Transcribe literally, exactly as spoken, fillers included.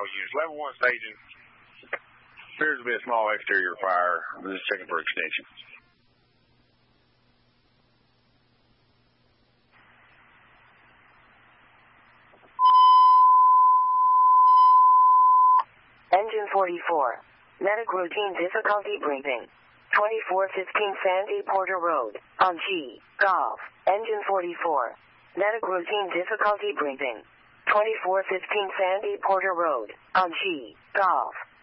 units. Level one staging. Appears to be a small exterior fire. I'm just checking for extension. Engine forty-four. Medic routine difficulty briefing. twenty-four fifteen Sandy Porter Road, on G, Golf. Engine forty-four. Medic routine difficulty briefing. twenty-four fifteen Sandy Porter Road, on G, Golf.